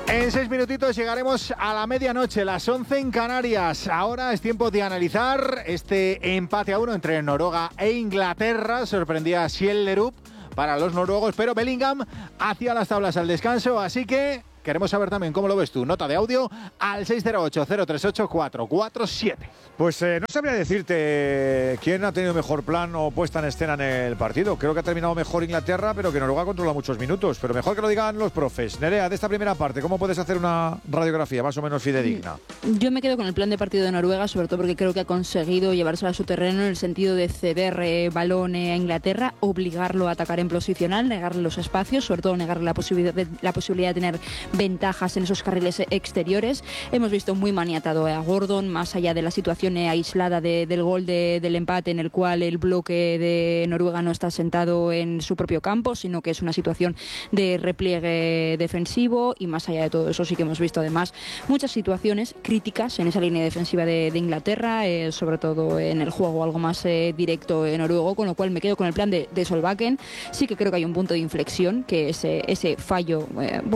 En 6 minutitos llegaremos a la medianoche, las 11 en Canarias. Ahora es tiempo de analizar este empate a 1 entre Noruega e Inglaterra. Sorprendía a Schjelderup para los noruegos, pero Bellingham hacía las tablas al descanso, así que queremos saber también cómo lo ves tú. Nota de audio al 608-038-447. Pues no sabría decirte quién ha tenido mejor plan o puesta en escena en el partido. Creo que ha terminado mejor Inglaterra, pero que Noruega controla muchos minutos. Pero mejor que lo digan los profes. Nerea, de esta primera parte, ¿cómo puedes hacer una radiografía más o menos fidedigna? Yo me quedo con el plan de partido de Noruega, sobre todo porque creo que ha conseguido llevárselo a su terreno en el sentido de ceder balón a Inglaterra, obligarlo a atacar en posicional, negarle los espacios, sobre todo negarle la posibilidad de tener ventajas en esos carriles exteriores. Hemos visto muy maniatado a Gordon, más allá de la situación aislada del gol del empate, en el cual el bloque de Noruega no está sentado en su propio campo, sino que es una situación de repliegue defensivo, y más allá de todo eso sí que hemos visto además muchas situaciones críticas en esa línea defensiva de Inglaterra, sobre todo en el juego algo más directo noruego, con lo cual me quedo con el plan de Solbakken. Sí que creo que hay un punto de inflexión, que es ese fallo,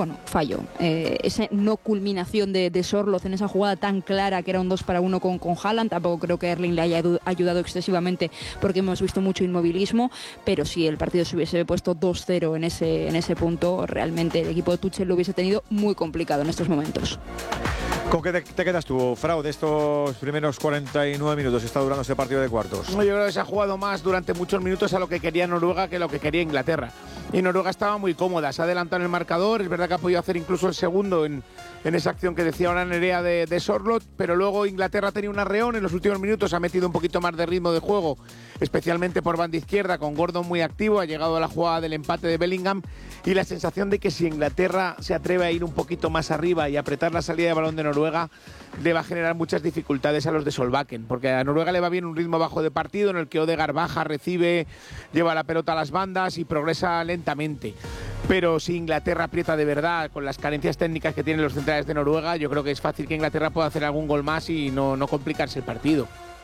esa no culminación de Sorloth en esa jugada tan clara que era un 2-1 con Haaland. Tampoco creo que Erling le haya ayudado excesivamente, porque hemos visto mucho inmovilismo, pero si el partido se hubiese puesto 2-0 en ese punto, realmente el equipo de Tuchel lo hubiese tenido muy complicado en estos momentos. ¿Con qué te quedas tú, Frau, de estos primeros 49 minutos que está durando este partido de cuartos? Yo creo que se ha jugado más durante muchos minutos a lo que quería Noruega que lo que quería Inglaterra. Y Noruega estaba muy cómoda, se ha adelantado en el marcador, es verdad que ha podido hacer incluso el segundo en esa acción que decía ahora Nerea de Sorloth, pero luego Inglaterra ha tenido un arreón, en los últimos minutos ha metido un poquito más de ritmo de juego, especialmente por banda izquierda, con Gordon muy activo, ha llegado a la jugada del empate de Bellingham, y la sensación de que si Inglaterra se atreve a ir un poquito más arriba y apretar la salida de balón de Noruega, le va a generar muchas dificultades a los de Solbakken, porque a Noruega le va bien un ritmo bajo de partido en el que Odegaard baja, recibe, lleva la pelota a las bandas y progresa lentamente. Pero si Inglaterra aprieta de verdad, con las carencias técnicas que tienen los centrales de Noruega, yo creo que es fácil que Inglaterra pueda hacer algún gol más y no complicarse el partido.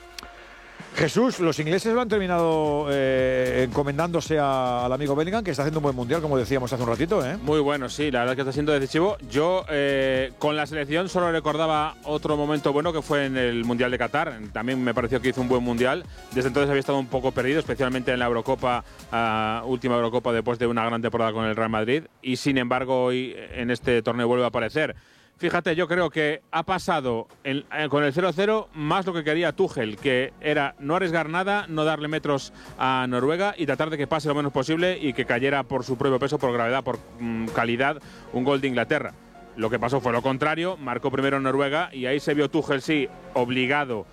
Jesús, los ingleses lo han terminado encomendándose al amigo Bellingham, que está haciendo un buen mundial, como decíamos hace un ratito, ¿eh? Muy bueno, sí, la verdad es que está siendo decisivo. Yo con la selección solo recordaba otro momento bueno, que fue en el Mundial de Qatar. También me pareció que hizo un buen mundial. Desde entonces había estado un poco perdido, especialmente en la Eurocopa, última Eurocopa después de una gran temporada con el Real Madrid. Y sin embargo hoy en este torneo vuelve a aparecer. Fíjate, yo creo que ha pasado con el 0-0 más lo que quería Tuchel, que era no arriesgar nada, no darle metros a Noruega y tratar de que pase lo menos posible y que cayera por su propio peso, por gravedad, por calidad, un gol de Inglaterra. Lo que pasó fue lo contrario, marcó primero Noruega y ahí se vio Tuchel, sí, obligado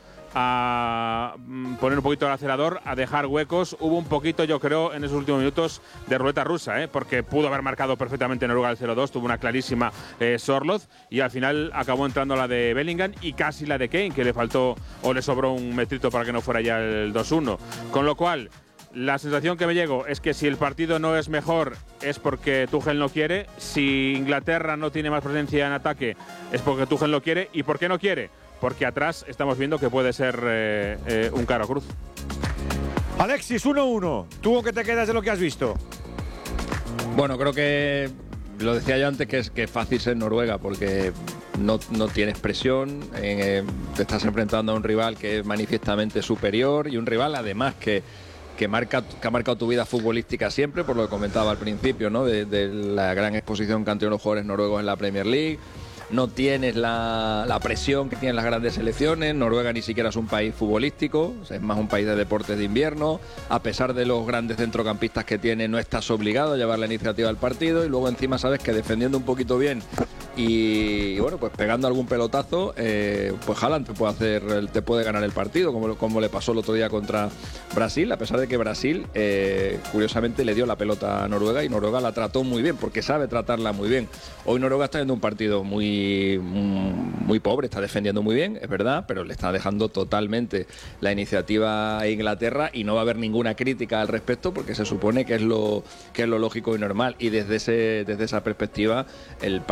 a poner un poquito el acelerador, a dejar huecos. Hubo un poquito, yo creo, en esos últimos minutos de ruleta rusa, porque pudo haber marcado perfectamente Noruega el 0-2, tuvo una clarísima Sorloth y al final acabó entrando la de Bellingham y casi la de Kane, que le faltó o le sobró un metrito para que no fuera ya el 2-1. Con lo cual, la sensación que me llego es que si el partido no es mejor es porque Tuchel no quiere, si Inglaterra no tiene más presencia en ataque es porque Tuchel no quiere. ¿Y por qué no quiere? Porque atrás estamos viendo que puede ser un caro cruz. Alexis, 1-1. ¿Tú o qué te quedas de lo que has visto? Bueno, creo que lo decía yo antes, que es fácil ser Noruega porque no tienes presión, te estás enfrentando a un rival que es manifiestamente superior y un rival además que ha marcado tu vida futbolística siempre, por lo que comentaba al principio, ¿no? De la gran exposición que han tenido los jugadores noruegos en la Premier League. No tienes la presión que tienen las grandes selecciones. Noruega ni siquiera es un país futbolístico, o sea, es más un país de deportes de invierno. A pesar de los grandes centrocampistas que tiene, no estás obligado a llevar la iniciativa al partido y luego encima sabes que defendiendo un poquito bien y bueno, pues pegando algún pelotazo, pues Haaland te puede ganar el partido, como le pasó el otro día contra Brasil, a pesar de que Brasil curiosamente le dio la pelota a Noruega y Noruega la trató muy bien, porque sabe tratarla muy bien. Hoy Noruega está haciendo un partido muy pobre, está defendiendo muy bien, es verdad, pero le está dejando totalmente la iniciativa a Inglaterra y no va a haber ninguna crítica al respecto porque se supone que es lo lógico y normal, y desde esa perspectiva el partido está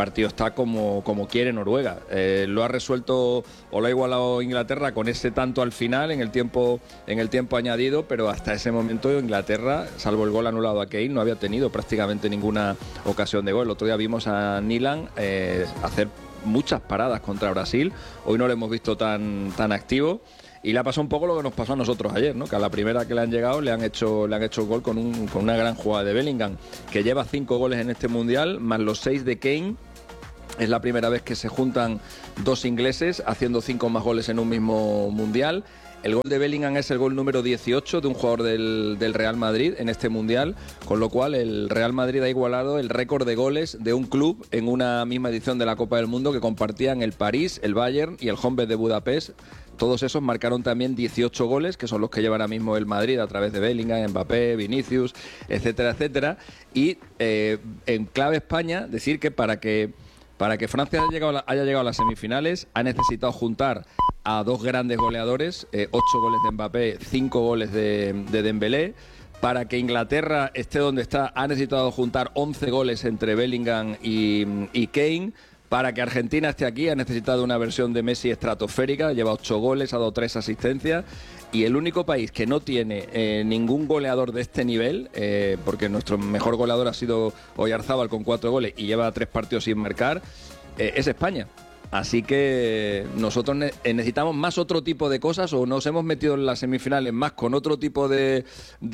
va como quiere Noruega. Lo ha resuelto o lo ha igualado Inglaterra con ese tanto al final en el tiempo añadido, pero hasta ese momento Inglaterra, salvo el gol anulado a Kane, no había tenido prácticamente ninguna ocasión de gol. El otro día vimos a Nyland hacer muchas paradas contra Brasil. Hoy no lo hemos visto tan activo. Y le ha pasado un poco lo que nos pasó a nosotros ayer, ¿no? Que a la primera que le han llegado le han hecho gol con una gran jugada de Bellingham, que lleva 5 goles en este Mundial, más los 6 de Kane. Es la primera vez que se juntan dos ingleses haciendo 5 más goles en un mismo Mundial. El gol de Bellingham es el gol número 18 de un jugador del Real Madrid en este Mundial, con lo cual el Real Madrid ha igualado el récord de goles de un club en una misma edición de la Copa del Mundo que compartían el París, el Bayern y el Honvéd de Budapest. Todos esos marcaron también 18 goles, que son los que lleva ahora mismo el Madrid a través de Bellingham, Mbappé, Vinicius, etcétera, etcétera. Y en clave España, decir que para que Francia haya llegado a las semifinales, ha necesitado juntar a 2 grandes goleadores, 8 goles de Mbappé, 5 goles de Dembélé. Para que Inglaterra esté donde está, ha necesitado juntar 11 goles entre Bellingham y Kane. Para que Argentina esté aquí, ha necesitado una versión de Messi estratosférica, lleva 8 goles, ha dado 3 asistencias. Y el único país que no tiene ningún goleador de este nivel, porque nuestro mejor goleador ha sido Oyarzábal con 4 goles y lleva 3 partidos sin marcar, es España. Así que nosotros necesitamos más otro tipo de cosas, o nos hemos metido en las semifinales más con otro tipo de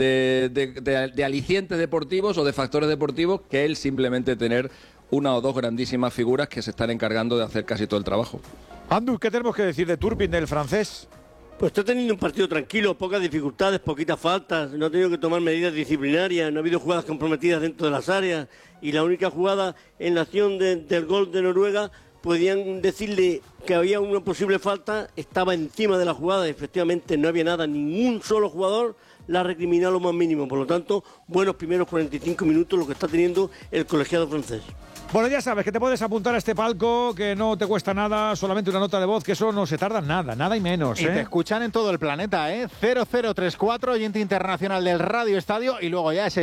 alicientes deportivos o de factores deportivos que el simplemente tener una o dos grandísimas figuras que se están encargando de hacer casi todo el trabajo. Andu, ¿qué tenemos que decir de Turpin, del francés? Pues está teniendo un partido tranquilo, pocas dificultades, poquitas faltas, no ha tenido que tomar medidas disciplinarias, no ha habido jugadas comprometidas dentro de las áreas, y la única jugada en la acción del gol de Noruega, podían decirle que había una posible falta, estaba encima de la jugada, efectivamente no había nada, ningún solo jugador la recriminó lo más mínimo, por lo tanto, buenos primeros 45 minutos lo que está teniendo el colegiado francés. Bueno, ya sabes que te puedes apuntar a este palco, que no te cuesta nada, solamente una nota de voz, que eso no se tarda nada y menos. Y te escuchan en todo el planeta, 0034, oyente internacional del Radio Estadio, y luego ya ese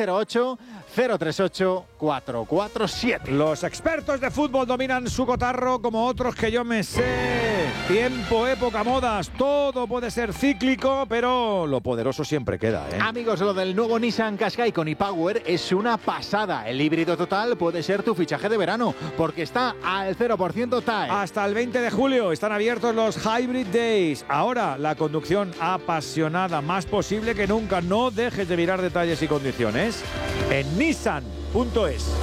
608-038-447. Los expertos de fútbol dominan su cotarro como otros que yo me sé. Tiempo, época, modas, todo puede ser cíclico, pero lo poderoso siempre queda, Amigos, lo del nuevo Nissan Qashqai con e-Power es una pasada. El híbrido total puede ser tu fichaje de verano, porque está al 0% TAE. Hasta el 20 de julio están abiertos los Hybrid Days. Ahora la conducción apasionada, más posible que nunca. No dejes de mirar detalles y condiciones en nissan.es.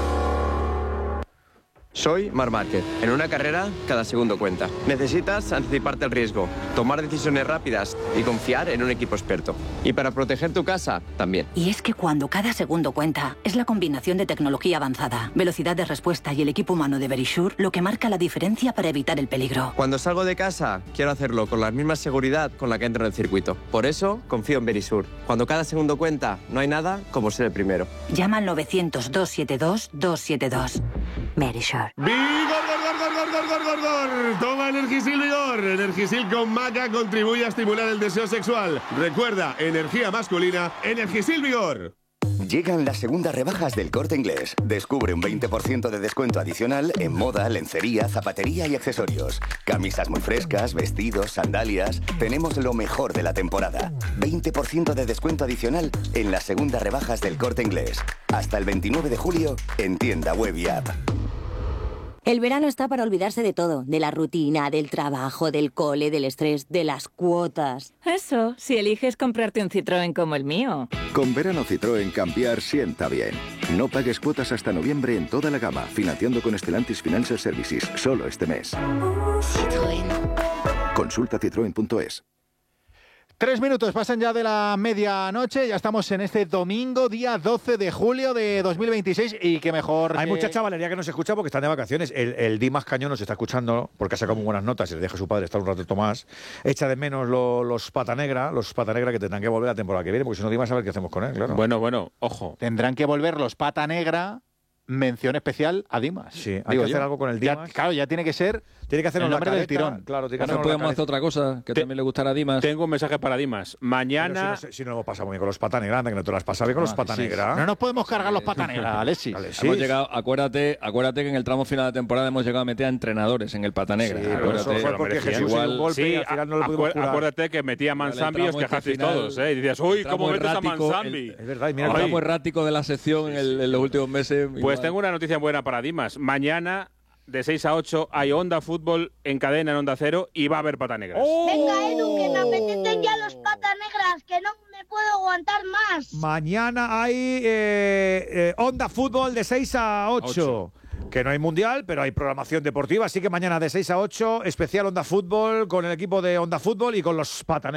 Soy Marc Márquez. En una carrera, cada segundo cuenta. Necesitas anticiparte al riesgo, tomar decisiones rápidas y confiar en un equipo experto. Y para proteger tu casa, también. Y es que cuando cada segundo cuenta, es la combinación de tecnología avanzada, velocidad de respuesta y el equipo humano de Verisure lo que marca la diferencia para evitar el peligro. Cuando salgo de casa, quiero hacerlo con la misma seguridad con la que entro en el circuito. Por eso, confío en Verisure. Cuando cada segundo cuenta, no hay nada como ser el primero. Llama al 900-272-272. Verisure. ¡Vigor, gor! Toma Energisil Vigor. Energisil con maca contribuye a estimular el deseo sexual. Recuerda, energía masculina, Energisil Vigor. Llegan las segundas rebajas del Corte Inglés. Descubre un 20% de descuento adicional en moda, lencería, zapatería y accesorios. Camisas muy frescas, vestidos, sandalias. Tenemos lo mejor de la temporada. 20% de descuento adicional en las segundas rebajas del Corte Inglés. Hasta el 29 de julio en tienda web y app. El verano está para olvidarse de todo, de la rutina, del trabajo, del cole, del estrés, de las cuotas. Eso, si eliges comprarte un Citroën como el mío. Con verano Citroën cambiar sienta bien. No pagues cuotas hasta noviembre en toda la gama, financiando con Stellantis Financial Services, solo este mes. Citroën. Consulta citroen.es. 3 minutos pasan ya de la medianoche, ya estamos en este domingo, día 12 de julio de 2026, y qué mejor. Hay mucha chavalería que nos escucha porque están de vacaciones. El Dimas Cañón nos está escuchando porque ha sacado muy buenas notas y le deja a su padre estar un rato más. Echa de menos los pata negra que tendrán que volver la temporada que viene, porque si no Dimas a ver qué hacemos con él, claro. Bueno, ojo. Tendrán que volver los pata negra mención especial a Dimas. Sí, hay que hacer algo con el Dimas. Claro, ya tiene que ser hacer el nombre del tirón. Claro, tiene que ¿No podemos hacer otra cosa que también le gustará a Dimas? Tengo un mensaje para Dimas. Mañana... Si no hemos pasado muy bien con los Pata Negra, que no te lo has pasado bien con los Pata Negra. No nos podemos cargar los Pata Negra, Alexis. Hemos llegado, acuérdate que en el tramo final de temporada hemos llegado a meter a entrenadores en el Pata Negra. Sí, pero eso fue porque Jesús igual, un golpe y al final no lo pudimos curar. Acuérdate que metía a Manzambi y os quejasteis todos, ¿eh? Y decías, uy, ¿cómo metes a Manzambi? Es verdad, y mira, el tramo errático de la sección en los últimos meses. Pues tengo una noticia buena para Dimas. Mañana, de 6 a 8, hay Onda Fútbol en cadena en Onda Cero y va a haber Pata Negras. Venga, Edu, que me apetecen ya los Pata Negras, que no me puedo aguantar más. Mañana hay Onda Fútbol de 6 a 8. Que no hay mundial, pero hay programación deportiva, así que mañana de 6 a 8, especial Onda Fútbol con el equipo de Onda Fútbol y con los Pata Negras.